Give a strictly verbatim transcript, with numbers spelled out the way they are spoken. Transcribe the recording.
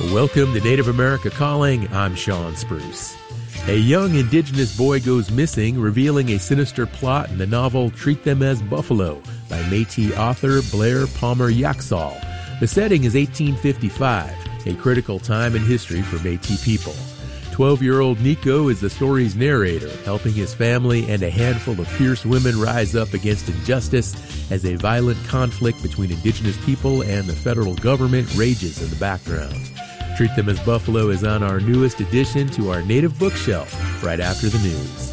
Welcome to Native America Calling. I'm Sean Spruce. A young indigenous boy goes missing, revealing a sinister plot in the novel Treat Them as Buffalo by Métis author Blair Palmer Yaxall. The setting is eighteen fifty-five, a critical time in history for Métis people. twelve-year-old Nico is the story's narrator, helping his family and a handful of fierce women rise up against injustice as a violent conflict between indigenous people and the federal government rages in the background. Treat Them as Buffalo is on our newest addition to our Native Bookshelf right after the news.